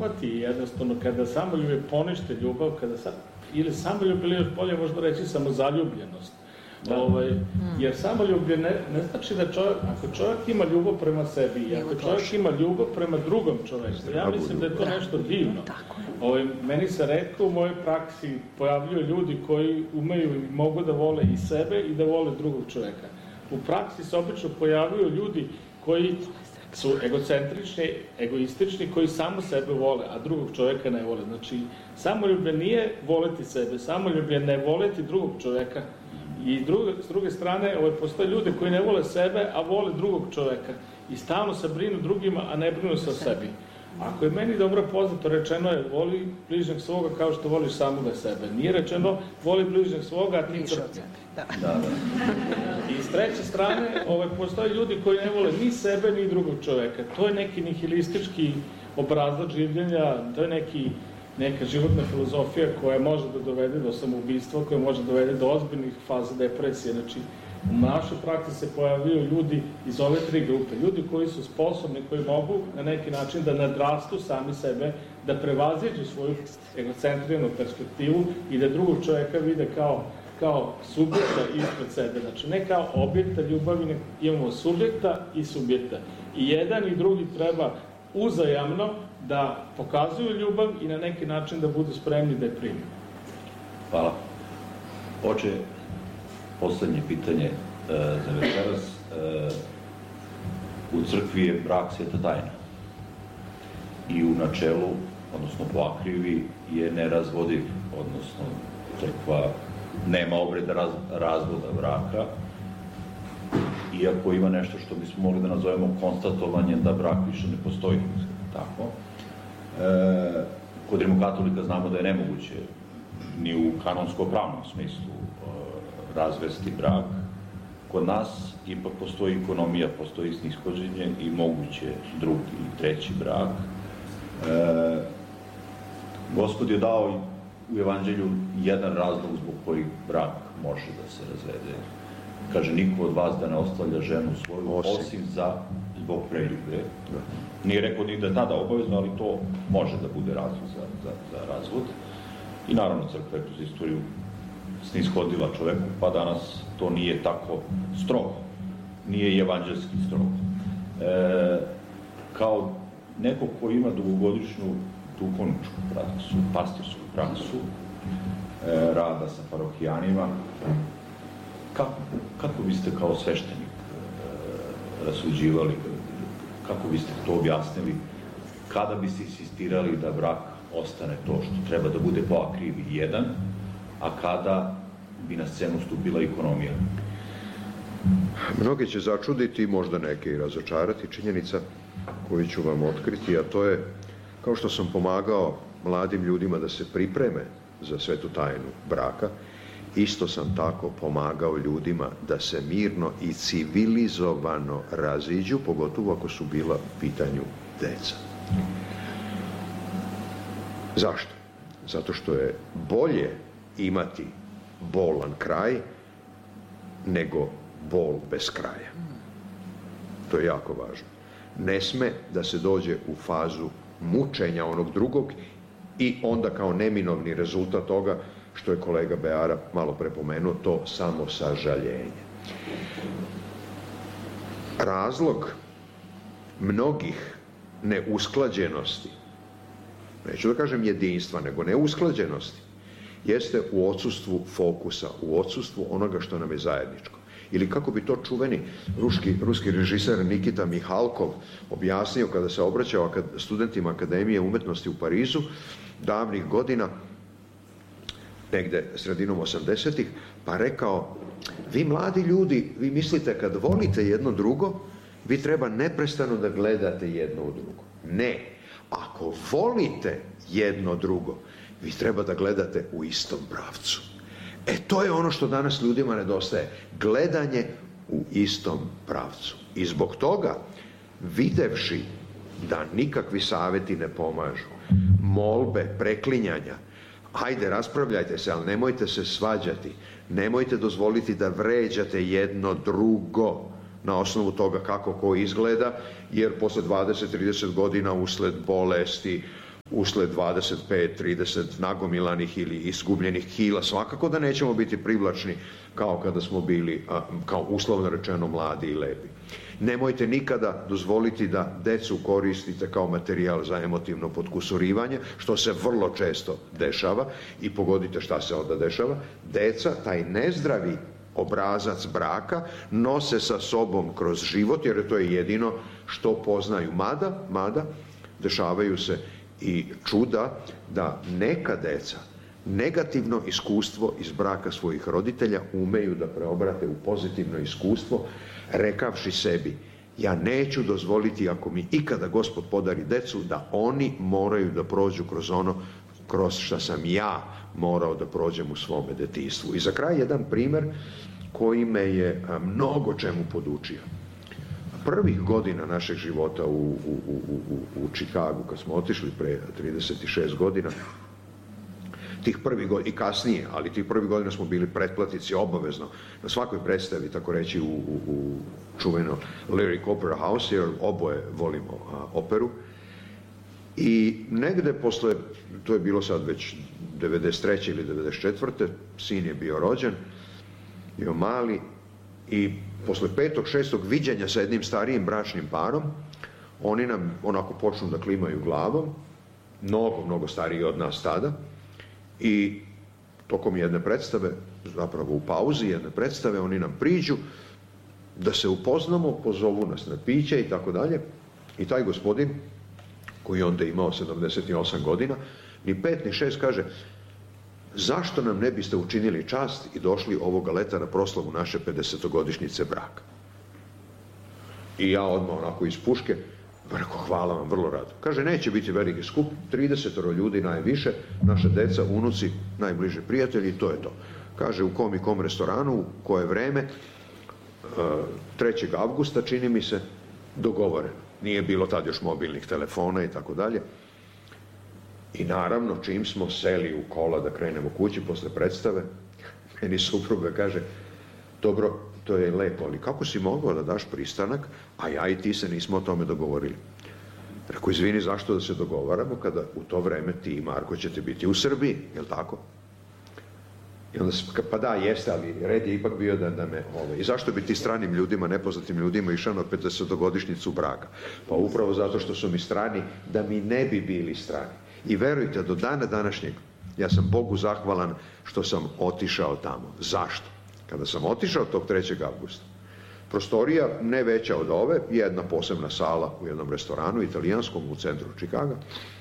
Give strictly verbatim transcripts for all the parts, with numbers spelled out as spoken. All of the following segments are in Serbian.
obuhvati i jednostavno kada samoljublje ponište ljubav, kada sa, ili samoljublje, ili još bolje možda reći samozaljubljenost. Ovaj, jer samoljublje ne, ne znači da čovjek, ako čovjek ima ljubav prema sebi i ako čovjek ima ljubav prema drugom čovjeku, ja mislim da je to nešto divno. Ovaj, meni se retko u mojoj praksi pojavljuju ljudi koji umeju i mogu da vole i sebe i da vole drugog čovjeka. U praksi se obično pojavljuju ljudi koji su egocentrični, egoistični, koji samo sebe vole, a drugog čovjeka ne vole. Znači, samoljublje nije voleti sebe, samoljublje ne voleti drugog čovjeka. I druge, s druge strane, ovaj, postoje ljude koji ne vole sebe, a vole drugog čovjeka. I stalno se brinu drugima, a ne brinu se o sebi. Ako je meni dobro poznato, rečeno je voli bližnjeg svoga kao što voliš samoga sebe. Nije rečeno voli bližnjeg svoga, a ti crkvi. I s treće strane, ovaj, postoje ljudi koji ne vole ni sebe, ni drugog čovjeka. To je neki nihilistički obrazac življenja, to je neki neka životna filozofija koja može da dovede do samoubistva, koja može da dovede do ozbiljnih faza depresije. Znači, u našoj praksi se pojavljaju ljudi iz ove tri grupe. Ljudi koji su sposobni, koji mogu na neki način da nadrastu sami sebe, da prevaziđu svoju egocentriranu perspektivu i da drugog čovjeka vide kao, kao subjekta ispred sebe. Znači, ne kao objekta ljubavi, imamo subjekta i subjekta. I jedan i drugi treba uzajamno da pokazuju ljubav i na neki način da budu spremni da je primi. Hvala. Oče, poslednje pitanje za večeras. U crkvi je brak sveta tajna. I u načelu, odnosno po akrivi, je nerazvodiv, odnosno crkva nema obreda razvoda braka, iako ima nešto što bismo mogli da nazovemo konstatovanjem da brak više ne postoji. Tako. E, kod rimokatolika znamo da je nemoguće ni u kanonsko-pravnom smislu e, razvesti brak. Kod nas ipak postoji ekonomija, postoji snishođenje i moguće drugi i treći brak. E, Gospod je dao u Evanđelju jedan razlog zbog kojih brak može da se razvede. Kaže, niko od vas da ne ostavlja ženu svoju, osim za zbog preljube. Nije rekao ni da je tada obavezno, ali to može da bude razlog za, za, za razvod. I naravno, crkva je kroz istoriju snishodila čoveku, pa danas to nije tako strogo. Nije i evanđelski strogo. E, kao neko ko ima dugogodišnju duhovničku praksu, pastirsku praksu, e, rada sa parohijanima, kako, kako biste kao sveštenik e, rasuđivali, kako biste to objasnili, kada biste insistirali da brak ostane to što treba da bude po akrivi jedan, a kada bi na scenu stupila ekonomija? Mnogi će začuditi, možda neke i razočarati, činjenica koju ću vam otkriti, a to je, kao što sam pomagao mladim ljudima da se pripreme za svetu tajnu braka, isto sam tako pomagao ljudima da se mirno i civilizovano raziđu, pogotovo ako su bila u pitanju deca. Zašto? Zato što je bolje imati bolan kraj nego bol bez kraja. To je jako važno. Ne sme da se dođe u fazu mučenja onog drugog i onda kao neminovni rezultat toga, što je kolega Beara malo prepomenuo, to samo sažaljenje. Razlog mnogih neusklađenosti, neću da kažem jedinstva, nego neusklađenosti, jeste u odsustvu fokusa, u odsustvu onoga što nam je zajedničko. Ili kako bi to čuveni ruski, ruski režiser Nikita Mihalkov objasnio kada se obraćao akad, studentima Akademije umetnosti u Parizu davnih godina, negde sredinom osamdesetih, pa rekao, vi mladi ljudi, vi mislite kad volite jedno drugo, vi treba neprestano da gledate jedno u drugo. Ne, ako volite jedno drugo, vi treba da gledate u istom pravcu. E, to je ono što danas ljudima nedostaje. Gledanje u istom pravcu. I zbog toga, videvši da nikakvi saveti ne pomažu, molbe, preklinjanja, hajde, raspravljajte se, ali nemojte se svađati, nemojte dozvoliti da vređate jedno drugo na osnovu toga kako ko izgleda, jer posle dvadeset do trideset godina usled bolesti, usled dvadeset pet trideset nagomilanih ili izgubljenih kila, svakako da nećemo biti privlačni kao kada smo bili, kao uslovno rečeno, mladi i lepi. Nemojte nikada dozvoliti da decu koristite kao materijal za emotivno potkusurivanje, što se vrlo često dešava, i pogodite šta se onda dešava. Deca, taj nezdravi obrazac braka, nose sa sobom kroz život, jer to je jedino što poznaju. Mada, mada, dešavaju se i čuda da neka deca negativno iskustvo iz braka svojih roditelja umeju da preobrate u pozitivno iskustvo, rekavši sebi: ja neću dozvoliti, ako mi ikada Gospod podari decu, da oni moraju da prođu kroz ono kroz što sam ja morao da prođem u svome detinjstvu. I za kraj jedan primer koji me je mnogo čemu podučio. Prvih godina našeg života u, u, u, u, u Čikagu, kad smo otišli pre trideset šest godina, tih prvih godina, i kasnije, ali tih prvih godina smo bili pretplatici obavezno na svakoj predstavi, tako reći, u, u, u čuveno Lyric Opera House, jer oboje volimo a, operu. I negde posle, to je bilo sad već devedeset treće ili devedeset četvrte sin je bio rođen, bio mali, i posle petog, šestog viđenja sa jednim starijim bračnim parom, oni nam onako počnu da klimaju glavom, mnogo, mnogo stariji od nas tada, i tokom jedne predstave, zapravo u pauzi jedne predstave, oni nam priđu da se upoznamo, pozovu nas na piće i tako dalje, i taj gospodin, koji je onda imao sedamdeset osam godina, ni pet ni šest, kaže: zašto nam ne biste učinili čast i došli ovoga leta na proslavu naše pedesetogodišnjice braka? I ja odmah onako iz puške rekao: hvala vam, vrlo rado. Kaže: neće biti veliki skup, tridesetoro ljudi najviše, naša deca, unuci, najbliže prijatelji, i to je to. Kaže: u kom i kom restoranu, u koje vreme, trećeg avgusta, čini mi se, dogovoreno. Nije bilo tad još mobilnih telefona i tako dalje. I naravno, čim smo seli u kola da krenemo kući posle predstave, meni supruga kaže: dobro, to je lepo, ali kako si mogao da daš pristanak, a ja i ti se nismo o tome dogovorili? Rekao: izvini, zašto da se dogovaramo kada u to vreme ti i Marko ćete biti u Srbiji, jel tako? I onda se, pa da, jeste, ali red je ipak bio da, da me... Ove, I zašto bi ti stranim ljudima, nepoznatim ljudima išao na pedesetogodišnjicu braka? Pa upravo zato što su mi strani, da mi ne bi bili strani. I verujte, do dana današnjeg, ja sam Bogu zahvalan što sam otišao tamo. Zašto? Kada sam otišao tog trećeg avgusta, prostorija ne veća od ove, jedna posebna sala u jednom restoranu italijanskom u centru Čikaga,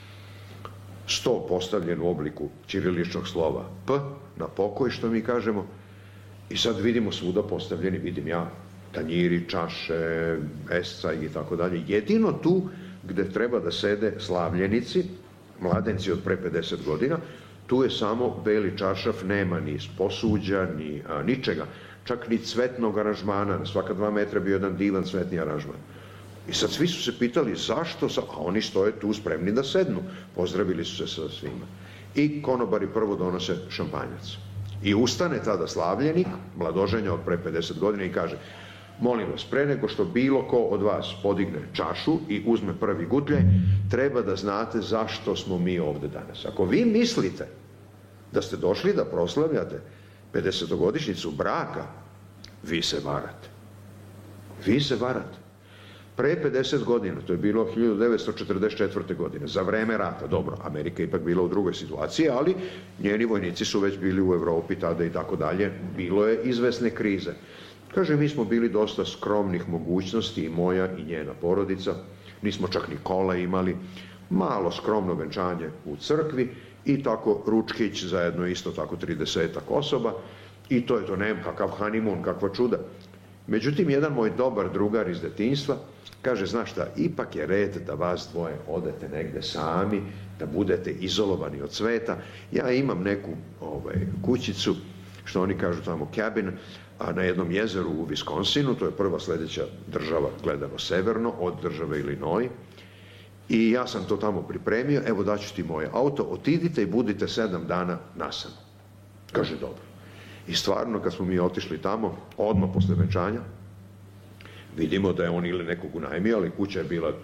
sto postavljen u obliku ćiriličnog slova P, na pokoj, što mi kažemo, i sad vidimo svuda postavljeni, vidim ja, tanjiri, čaše, escaj i tako dalje. Jedino tu gde treba da sede slavljenici, mladenci od pre pedeset godina, tu je samo beli čaršaf, nema ni posuđa, ni a, ničega, čak ni cvetnog aranžmana, na svaka dva metra bio jedan divan cvetni aranžman. I sad svi su se pitali zašto, sa... a oni stoje tu spremni da sednu, pozdravili su se sa svima. I konobari prvo donose šampanjac. I ustane tada slavljenik, mladoženja od pre pedeset godina, i kaže: molim vas, pre nego što bilo ko od vas podigne čašu i uzme prvi gutljaj, treba da znate zašto smo mi ovde danas. Ako vi mislite da ste došli da proslavljate pedesetogodišnjicu braka, vi se varate. Vi se varate. Pre pedeset godina, to je bilo hiljadu devetsto četrdeset četvrte. godine, za vreme rata, dobro, Amerika je ipak bila u drugoj situaciji, ali njeni vojnici su već bili u Evropi tada i tako dalje, bilo je izvesne krize. Kaže, mi smo bili dosta skromnih mogućnosti, i moja i njena porodica, nismo čak ni kola imali, malo skromno venčanje u crkvi i tako ručkić za jedno isto tako tridesetak osoba, i to je to, nema kakav hanimun, kakva čuda. Međutim, jedan moj dobar drugar iz detinjstva kaže: znaš šta, ipak je red da vas dvoje odete negde sami, da budete izolovani od sveta. Ja imam neku ovaj, kućicu, što oni kažu tamo cabin, a na jednom jezeru u Viskonsinu, to je prva sledeća država gledano severno od države Illinois, i ja sam to tamo pripremio, evo daću ti moje auto, otidite i budite sedam dana nasamo. Kaže, dobro. I stvarno, kad smo mi otišli tamo, odmah posle venčanja, vidimo da je on ili nekog unajmio, ali kuća je bila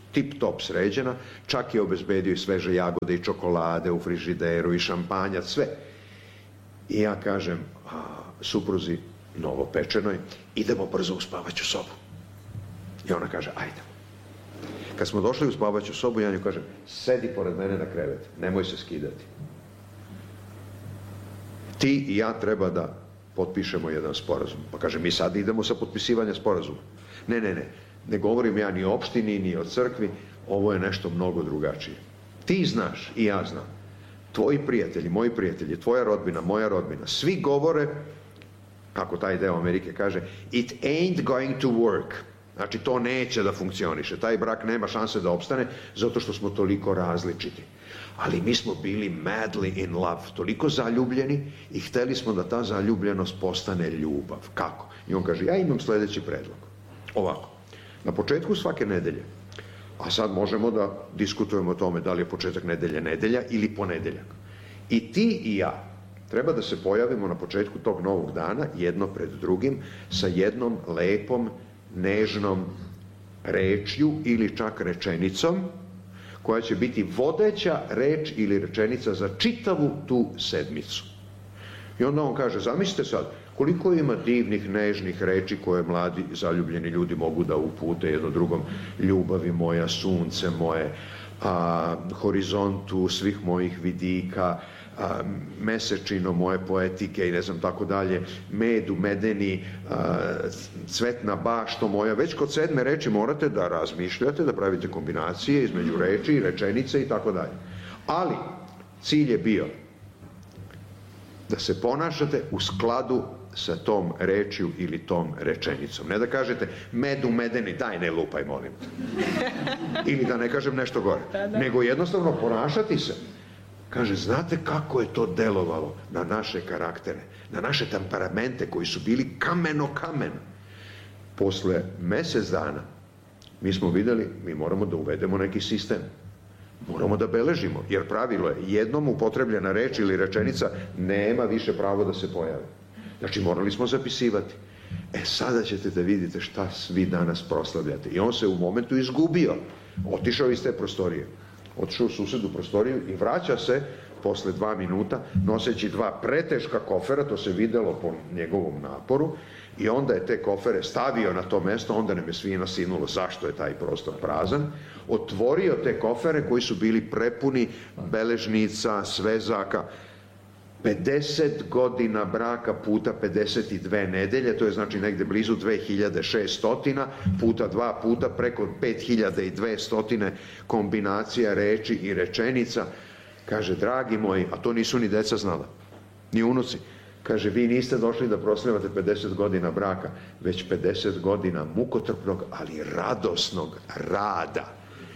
tip-top sređena, čak je obezbedio i sveže jagode i čokolade u frižideru i šampanjac, sve. I ja kažem a, supruzi novopečenoj, idemo brzo u spavaću sobu. I ona kaže, ajde. Kad smo došli u spavaću sobu, ja nju kažem, sedi pored mene na krevet, nemoj se skidati. Ti i ja treba da potpišemo jedan sporazum. Pa kaže, mi sad idemo sa potpisivanja sporazuma. Ne, ne, ne, ne govorim ja ni o opštini, ni o crkvi, ovo je nešto mnogo drugačije. Ti znaš i ja znam, tvoji prijatelji, moji prijatelji, tvoja rodbina, moja rodbina, svi govore, kako taj deo Amerike kaže, it ain't going to work. Znači, to neće da funkcioniše. Taj brak nema šanse da opstane zato što smo toliko različiti. Ali mi smo bili madly in love, toliko zaljubljeni i hteli smo da ta zaljubljenost postane ljubav. Kako? I on kaže, ja imam sledeći predlog. Ovako, na početku svake nedelje, a sad možemo da diskutujemo o tome da li je početak nedelje nedelja ili ponedeljak. I ti i ja treba da se pojavimo na početku tog novog dana, jedno pred drugim, sa jednom lepom, nežnom rečju ili čak rečenicom, koja će biti vodeća reč ili rečenica za čitavu tu sedmicu. I onda on kaže, zamislite sad, koliko ima divnih, nežnih reči koje mladi, zaljubljeni ljudi mogu da upute jedno drugom, ljubavi moja, sunce moje, a, horizontu svih mojih vidika, a, mesečino moje poetike i ne znam tako dalje, medu, medeni, a, cvetna bašto moja. Već kod sedme reči morate da razmišljate, da pravite kombinacije između reči i rečenice i tako dalje. Ali cilj je bio da se ponašate u skladu sa tom rečju ili tom rečenicom. Ne da kažete medu, medeni, daj ne lupaj, molim te. Ili da ne kažem nešto gore. Nego jednostavno ponašati se. Kaže, znate kako je to delovalo na naše karaktere, na naše temperamente koji su bili kameno kamen. Posle mesec dana mi smo videli, mi moramo da uvedemo neki sistem. Moramo da beležimo, jer pravilo je jednom upotrebljena reč ili rečenica nema više pravo da se pojavi. Znači, morali smo zapisivati. E, sada ćete da vidite šta svi danas proslavljate. I on se u momentu izgubio. Otišao iz te prostorije. Otišao u susednu prostoriju i vraća se posle dva minuta, noseći dva preteška kofera, to se videlo po njegovom naporu, i onda je te kofere stavio na to mesto, onda nam je svima sinulo zašto je taj prostor prazan, otvorio te kofere koji su bili prepuni beležnica, svezaka, pedeset godina braka puta pedeset dve nedelje, to je znači negde blizu dve hiljade šesto puta dva puta preko pet hiljada dvesta kombinacija reči i rečenica. Kaže, dragi moji, a to nisu ni deca znala, ni unuci. Kaže, vi niste došli da proslavljate pedeset godina braka, već pedeset godina mukotrpnog, ali radosnog rada.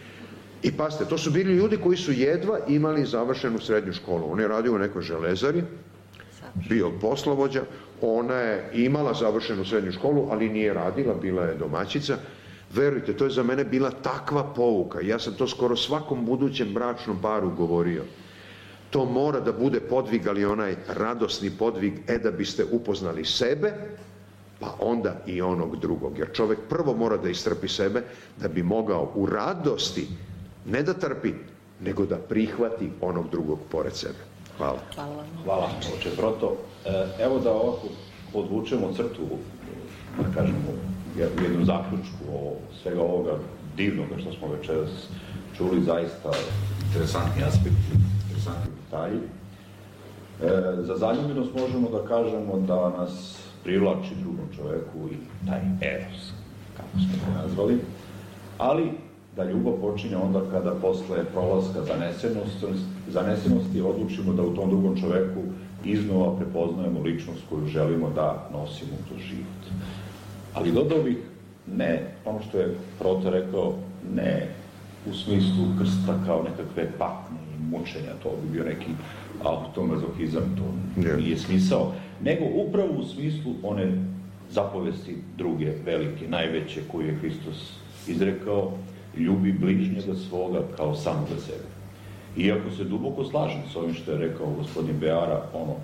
I pazite, to su bili ljudi koji su jedva imali završenu srednju školu. On je radio u nekoj železari, bio poslovođa, ona je imala završenu srednju školu, ali nije radila, bila je domaćica. Verujte, to je za mene bila takva pouka. Ja sam to skoro svakom budućem bračnom paru govorio. To mora da bude podvig, ali onaj radosni podvig, e da biste upoznali sebe, pa onda i onog drugog. Jer čovek prvo mora da istrpi sebe, da bi mogao u radosti ne da trpi, nego da prihvati onog drugog pored sebe. Hvala. Hvala. Hvala, oče Proto. Evo da ovako podvučemo crtu, da kažemo, u jednu zaključku o svega ovoga divnoga što smo večeras čuli, zaista interesantni aspekti, interesantni detalji. Za zaljubljenost možemo da kažemo da nas privlači drugom čoveku i taj eros, kako smo ga nazvali, ali da ljubav počinje onda kada posle prolaska zanesenosti, zanesenosti odlučimo da u tom drugom čoveku iznova prepoznajemo ličnost koju želimo da nosimo kroz život. Ali dodao bih, ne, ono što je Proto rekao, ne u smislu krsta kao nekakve patnje i mučenja, to bi bio neki automazohizam, to nije smisao, nego upravo u smislu one zapovesti druge, velike, najveće koju je Hristos izrekao, ljubi bližnjega svoga kao samoga sebe. Iako se duboko slažem s ovim što je rekao gospodin Beara, ono,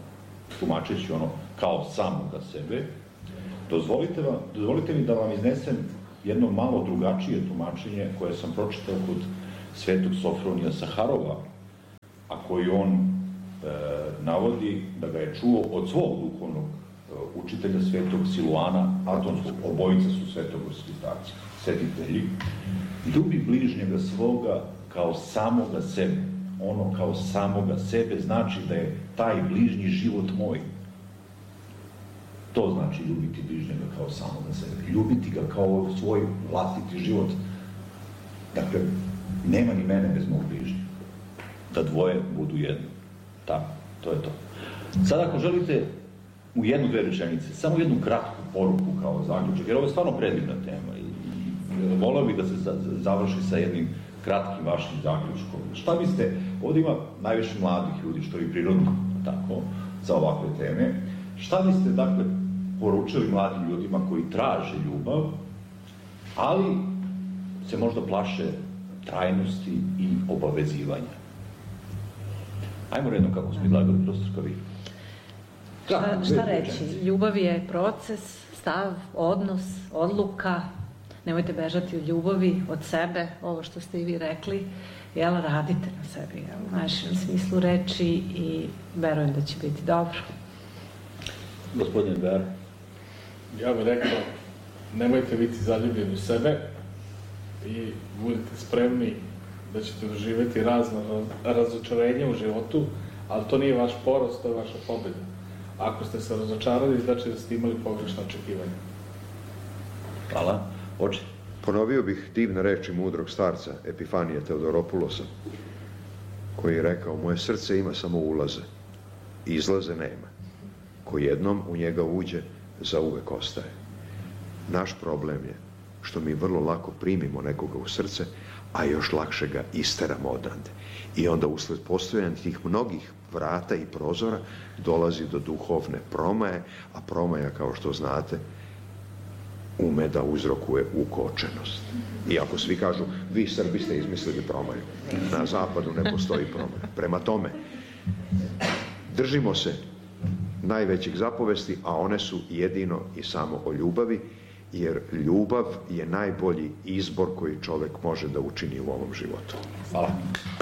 tumačeći ono kao samoga sebe, dozvolite, vam, dozvolite mi da vam iznesem jedno malo drugačije tumačenje koje sam pročitao kod svetog Sofronija Saharova, a koji on e, navodi da ga je čuo od svog duhovnog e, učitelja svetog Siluana Atonskog, obojica su svetogorski starci, svetitelji. Ljubi bližnjega svoga kao samoga sebe. Ono kao samoga sebe znači da je taj bližnji život moj. To znači ljubiti bližnjega kao samoga sebe. Ljubiti ga kao svoj vlastiti život. Dakle, nema ni mene bez mog bližnjega. Da dvoje budu jedno. Tako, to je to. Sad ako želite u jednu, dve rečenice, samo jednu kratku poruku kao zaključak, jer ovo je stvarno predivna tema i, i voleo bih da se za, završi sa jednim kratkim vašim zaključkom. Šta biste, ovdje ima najviše mladih ljudi, što je prirodno, tako, za ovakve teme. Šta biste, dakle, poručili mladim ljudima koji traže ljubav, ali se možda plaše trajnosti i obavezivanja? Ajmo redno kako smo izlagali, profesorka vi. Šta, šta reći? Ljubav je proces, stav, odnos, odluka. Nemojte bežati od ljubavi, od sebe, ovo što ste i vi rekli, jel, radite na sebi, jel, u našem smislu reči i verujem da će biti dobro. Gospodin Ber. Ja bih rekao, nemojte biti zaljubljeni u sebe i budite spremni da ćete doživjeti razno razočarenje u životu, ali to nije vaš poraz, to je vaša pobjeda. Ako ste se razočarali, znači da ste imali pogrešno očekivanje. Hvala. Oči. Ponovio bih divne reči mudrog starca Epifanija Teodoropulosa, koji je rekao: moje srce ima samo ulaze, izlaze nema. Ko jednom u njega uđe, zauvek ostaje. Naš problem je što mi vrlo lako primimo nekoga u srce, a još lakše ga isteramo odande. I onda usled postojanja tih mnogih vrata i prozora dolazi do duhovne promaje, a promaja, kao što znate, ume da uzrokuje ukočenost. Iako svi kažu, vi Srbi ste izmislili promaju. Na zapadu ne postoji promaja. Prema tome, držimo se najvećih zapovesti, a one su jedino i samo o ljubavi, jer ljubav je najbolji izbor koji čovjek može da učini u ovom životu. Hvala.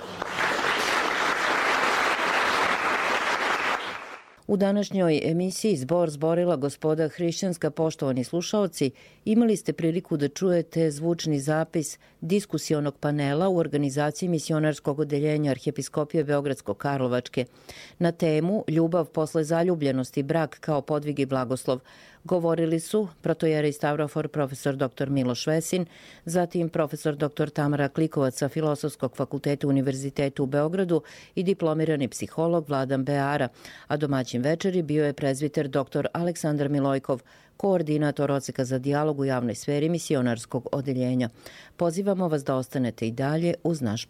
U današnjoj emisiji Zbor zborila gospoda hrišćanska, poštovani slušaoci, imali ste priliku da čujete zvučni zapis diskusionog panela u organizaciji misionarskog odeljenja Arhijepiskopije Beogradsko-Karlovačke na temu Ljubav posle zaljubljenosti, brak kao podvig i blagoslov. Govorili su protojeri Stavrofor profesor doktor Miloš Vesin, zatim profesor doktor Tamara Klikovac sa Filosofskog fakulteta Univerziteta u Beogradu i diplomirani psiholog Vladan Beara, a domaćin večeri bio je prezbiter doktor Aleksandar Milojkov, koordinator odseka za dijalog u javnoj sferi misionarskog odeljenja. Pozivamo vas da ostanete i dalje uz naš